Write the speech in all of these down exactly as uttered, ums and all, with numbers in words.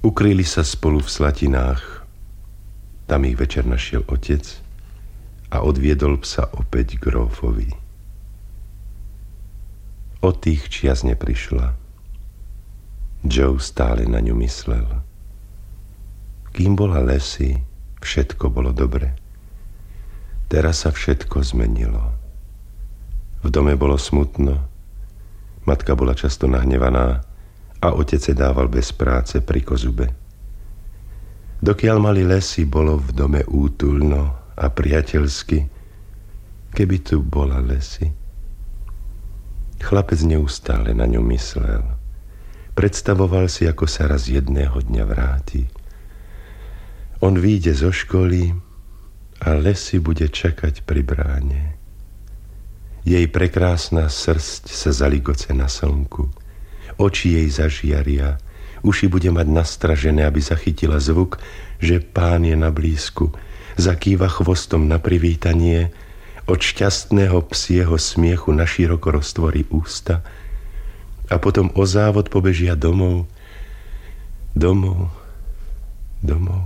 Ukryli sa spolu v Slatinách. Tam ich večer našiel otec a odviedol psa opäť k grófovi. Od tých čias neprišla. Joe stále na ňu myslel. Kým bola Lesy, všetko bolo dobre. Teraz sa všetko zmenilo. V dome bolo smutno, matka bola často nahnevaná a otec sa dával bez práce pri kozube. Dokiaľ mali Lesy, bolo v dome útulno a priateľsky, keby tu bola Lesy. Chlapec neustále na ňu myslel. Predstavoval si, ako sa raz jedného dňa vráti. On vyjde zo školy a Lesy bude čakať pri bráne. Jej prekrásna srsť sa zaligoce na slnku. Oči jej zažiaria, uši bude mať nastražené, aby zachytila zvuk, že pán je na blízku. Zakýva chvostom na privítanie, od šťastného psieho smiechu naširoko roztvorí ústa a potom o závod pobežia domov, domov, domov.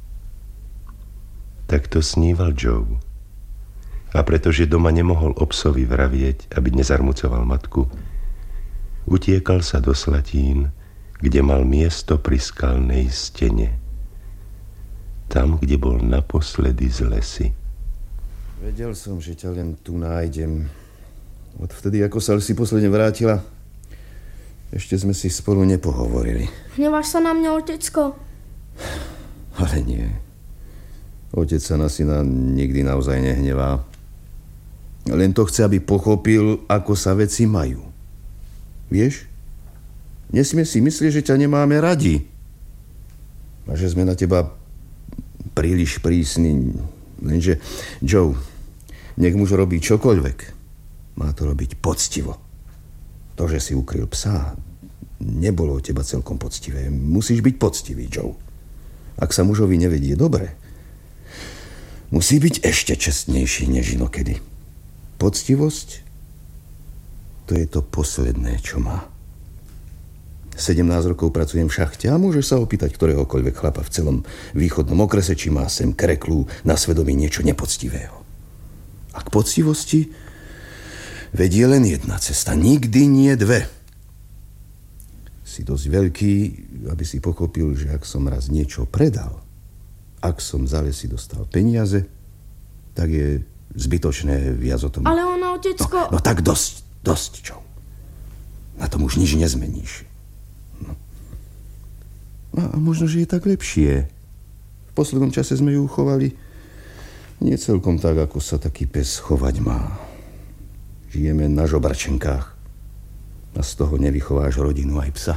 Tak to sníval Joe. A pretože doma nemohol o psovi vravieť, aby nezarmucoval matku, utiekal sa do Slatín, kde mal miesto pri skalnej stene. Tam, kde bol naposledy z Lesy. Vedel som, že ťa len tu nájdem. Odvtedy, ako sa si posledne vrátila, ešte sme si spolu nepohovorili. Hneváš sa na mňa, otecko? Ale nie. Otec sa na syna nikdy naozaj nehnevá. Len to chce, aby pochopil, ako sa veci majú. Vieš? Nesmie si myslieť, že ťa nemáme radi. A že sme na teba príliš prísni. Lenže, Joe, nech muž robí čokoľvek, má to robiť poctivo. To, že si ukryl psa, nebolo od teba celkom poctivé. Musíš byť poctivý, Joe. Ak sa mužovi nevedie dobre, musí byť ešte čestnejší než inokedy. Poctivosť, to je to posledné, čo má. sedemnásť rokov pracujem v šachte a môžeš sa opýtať ktoréhokoľvek chlapa v celom východnom okrese, či má sem kreklú na svedomí niečo nepoctivého. A k poctivosti vedie len jedna cesta, nikdy nie dve. Si dosť veľký, aby si pochopil, že ak som raz niečo predal, ak som za Lesy dostal peniaze, tak je zbytočné viac o tom. Ale ona, otecko... No, no tak dosť, dosť, čo? Na tom už nič nezmeníš. No. A možno, že je tak lepšie. V poslednom čase sme ju chovali nie celkom tak, ako sa taký pes chovať má. Žijeme na žobračenkách a z toho nevychováš rodinu aj psa.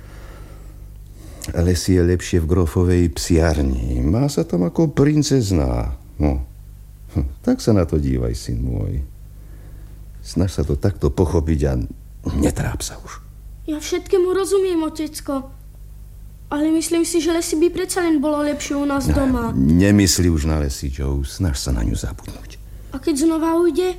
Ale si je lepšie v Grófovej psiarni. Má sa tam ako princezná. No, tak sa na to dívaj, syn môj. Snaž sa to takto pochopiť a netráp sa už. Ja všetkému rozumiem, otecko. Ale myslím si, že Lesy by predsa len bolo lepšie u nás doma. Nemyslí už na Lesy, Joe. Snaž sa na ňu zabudnúť. A keď znova ujde?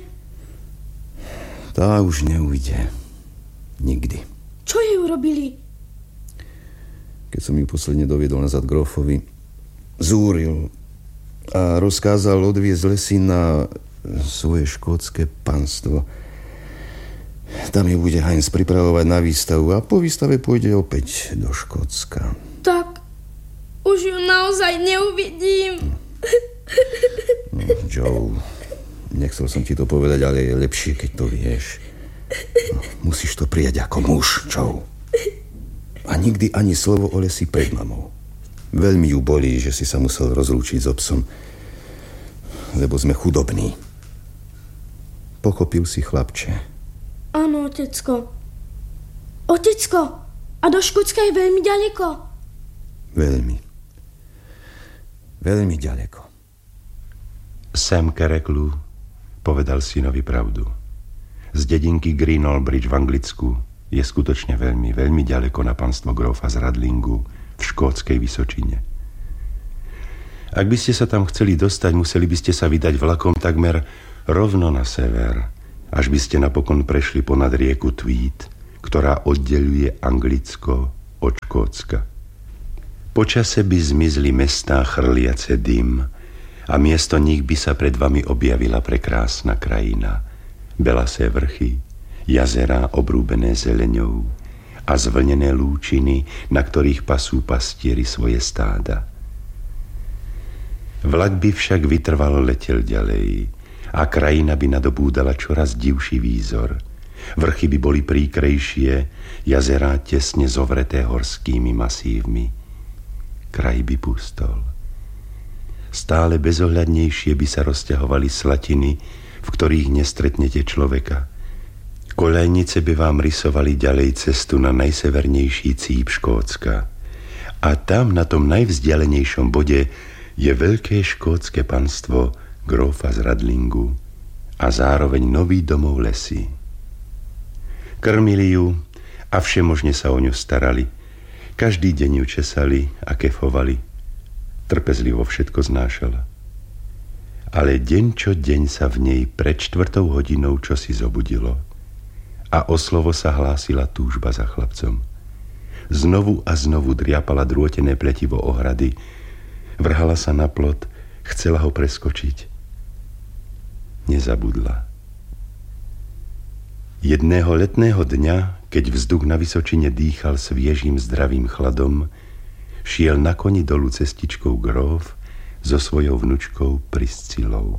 Tá už neujde. Nikdy. Čo jej urobili? Keď som ju posledne doviedol nazad Grófovi, zúril a rozkázal odviezť Lesy na svoje škótske panstvo. Tam ju bude Heinz pripravovať na výstavu a po výstave pôjde opäť do Škótska. Tak už ju naozaj neuvidím. No, Joe, nechcel som ti to povedať, ale je lepšie, keď to vieš. No, musíš to prijať ako muž, Joe. A nikdy ani slovo o Lesy pred mamou. Veľmi ju bolí, že si sa musel rozlúčiť so psom, lebo sme chudobní. Pochopil si, chlapče? Áno, otecko. Otecko, a do Škótska je veľmi ďaleko? Veľmi. Veľmi ďaleko. Sam Kereklu povedal synovi pravdu. Z dedinky Greenall Bridge v Anglicku je skutočne veľmi, veľmi ďaleko na panstvo grófa z Radlingu v škótskej Vysočine. Ak by ste sa tam chceli dostať, museli by ste sa vydať vlakom takmer rovno na sever, až by ste napokon prešli ponad rieku Tweed, ktorá oddeľuje Anglicko od Škótska. Po čase by zmizli mestá chrliace dym a miesto nich by sa pred vami objavila prekrásna krajina. Belasé vrchy, jazerá obrúbené zeleňou a zvlnené lúčiny, na ktorých pasú pastieri svoje stáda. Vlak by však vytrvalo letel ďalej a krajina by nadobúdala čoraz divší výzor. Vrchy by boli príkrejšie, jazerá tesne zovreté horskými masívmi. Kraj by pustol. Stále bezohľadnejšie by sa rozťahovali slatiny, v ktorých nestretnete človeka. Koľajnice by vám rysovali ďalej cestu na najsevernejší cíp Škótska. A tam, na tom najvzdialenejšom bode, je veľké škótske panstvo grófa z Radlingu a zároveň nový domov Lesy. Krmili ju a všemožne sa o ňu starali. Každý deň ju česali a kefovali. Trpezlivo všetko znášala. Ale deň čo deň sa v nej pred štvrtou hodinou čosi zobudilo a o slovo sa hlásila túžba za chlapcom. Znovu a znovu driapala drôtené pletivo ohrady, vrhala sa na plot, chcela ho preskočiť. Nezabudla. Jedného letného dňa, keď vzduch na Vysočine dýchal sviežým zdravým chladom, šiel na koni dolu cestičkou gróf so svojou vnučkou Priscilou.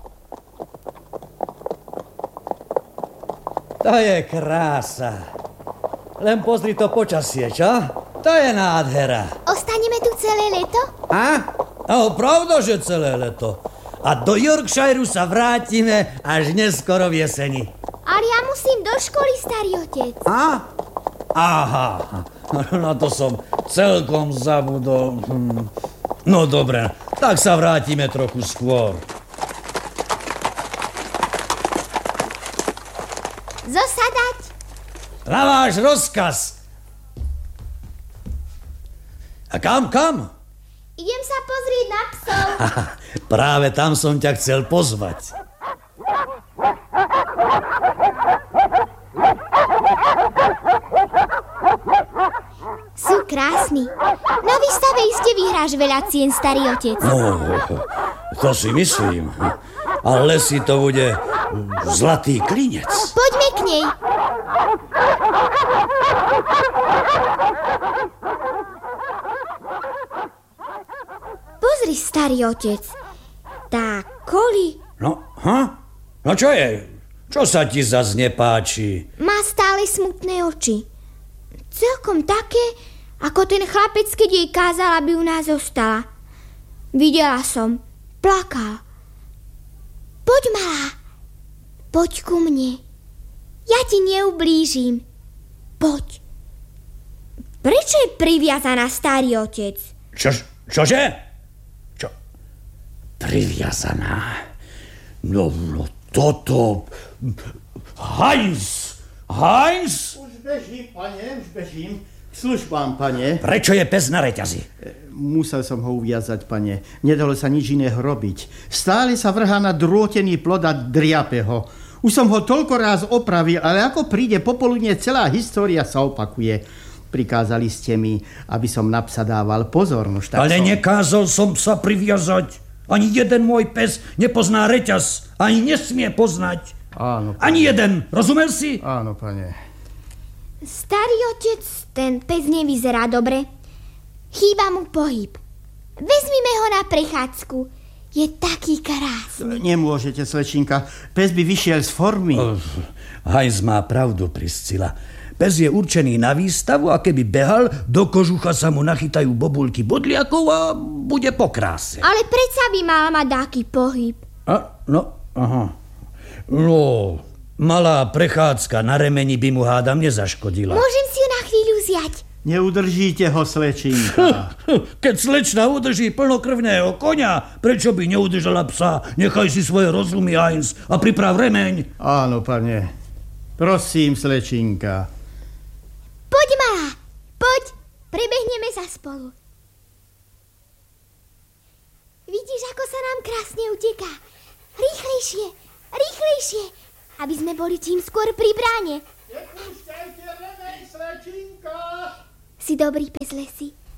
To je krása. Len pozri to počasie, čo? To je nádhera. Ostaneme tu celé leto? A? No, pravda, že celé leto. A do Yorkshireu sa vrátime až neskoro v jeseni. Ale ja musím do školy, starý otec. A? Aha, na to som celkom zabudol. No dobre, tak sa vrátime trochu skôr. Zosadať. Na váš rozkaz. A kam, kam? Idem sa pozrieť na psov. Práve tam som ťa chcel pozvať. Sú krásni. Na výstave iste vyhráš veľa cien, starý otec. No, to si myslím. Ale si to bude zlatý klinec. Poďme k nej. Pozri, starý otec. Tá Koli... No, ha? No čo je? Čo sa ti zas nepáči? Má stále smutné oči. Celkom také, ako ten chlapec, keď jej kázal, aby u nás zostala. Videla som. Plakal. Poď, malá. Poď ku mne. Ja ti neublížim. Poď. Prečo je priviazaná, starý otec? Čo, čože? Čo? Priviazaná? No, no toto... Heinz! Heinz! Už bežím, pane, už bežím. K službám, pane. Prečo je pes na reťazi? Musel som ho uviazať, pane. Nedalo sa nič iného robiť. Stále sa vrhá na drôtený plod a driape ho. Už som ho toľko ráz opravil, ale ako príde popoludne, celá história sa opakuje. Prikázali ste mi, aby som na psa dával pozor. Nož, tak ale som... nekázal som sa priviazať. Ani jeden môj pes nepozná reťaz. Ani nesmie poznať. Áno, pane. Ani jeden. Rozumel si? Áno, pane. Starý otec, ten pes nevyzerá dobre. Chýba mu pohyb. Vezmime ho na prechádzku. Je taký krásny. Nemôžete, slečinka. Pes by vyšiel z formy. Oh, Heinz má pravdu, Priscila. Pes je určený na výstavu a keby behal, do kožucha sa mu nachytajú bobulky bodliakov a bude po kráse. Ale predsa by mal mať taký pohyb. A, no, aha. No, malá prechádzka na remeni by mu hádam nezaškodila. Môžem si ju na chvíľu vziať? Neudržíte ho, slečinka. Keď slečna udrží plnokrvného koňa, prečo by neudržala psa? Nechaj si svoje rozumy, Heinz, a priprav remeň. Áno, pane. Prosím, slečinka. Poď, malá, poď. Prebehneme sa spolu. Vidíš, ako sa nám krásne uteká. Rýchlejšie, rýchlejšie, aby sme boli čím skôr pri bráne. Nepúšťajte remeň, slečinka. Si dobrý pes, Lesy.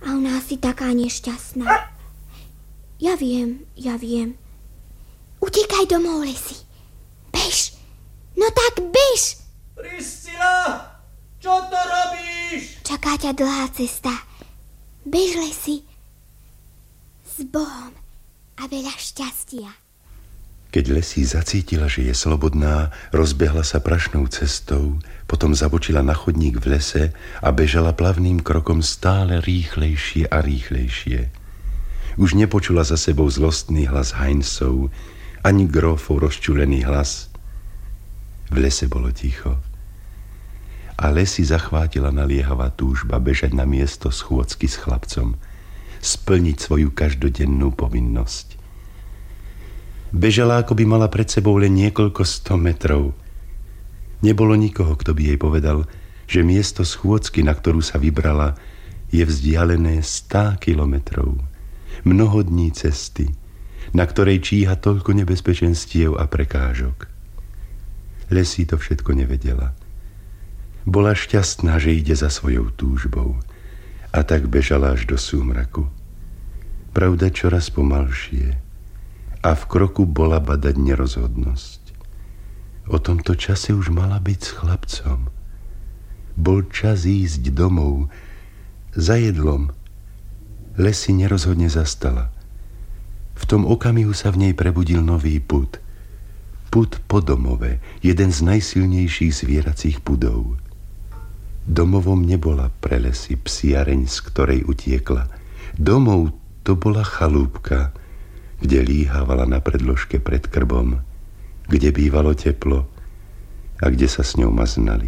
A ona si taká nešťastná. Ja viem, ja viem. Utekaj domov, Lesi. Bež. No tak bež. Priscila, čo to robíš? Čaká ťa dlhá cesta. Bež, Lesi. S Bohom a veľa šťastia. Keď Lesí zacítila, že je slobodná, rozbehla sa prašnou cestou, potom zabočila na chodník v lese a bežala plavným krokom stále rýchlejšie a rýchlejšie. Už nepočula za sebou zlostný hlas Heinzov, ani Grófov rozčulený hlas. V lese bolo ticho. A Lesí zachvátila naliehavá túžba bežať na miesto schôdzky s chlapcom, splniť svoju každodennú povinnosť. Bežala, ako by mala pred sebou len niekoľko sto metrov. Nebolo nikoho, kto by jej povedal, že miesto schôdzky, na ktorú sa vybrala, je vzdialené sto kilometrov. Mnoho dní cesty, na ktorej číha toľko nebezpečenstiev a prekážok. Lesí to všetko nevedela. Bola šťastná, že ide za svojou túžbou, a tak bežala až do súmraku. Pravda, čoraz pomalšie. A v kroku bola badať nerozhodnosť. O tomto čase už mala byť s chlapcom. Bol čas ísť domov za jedlom. Lesí nerozhodne zastala. V tom okamihu sa v nej prebudil nový pud. Pud po domove, jeden z najsilnejších zvieracích pudov. Domovom nebola pre Lesy psiareň, z ktorej utiekla. Domov to bola chalúbka, kde líhávala na predložke pred krbom, kde bývalo teplo a kde sa s ňou maznali.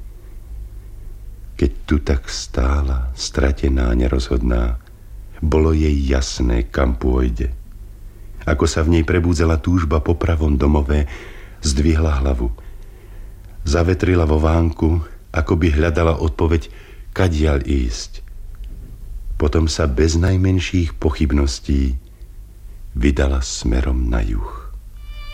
Keď tu tak stála, stratená, nerozhodná, bolo jej jasné, kam pôjde. Ako sa v nej prebúdzala túžba po pravom domove, zdvihla hlavu. Zavetrila vo vánku, ako by hľadala odpoveď, kadiaľ ísť. Potom sa bez najmenších pochybností vydala smerom na juh.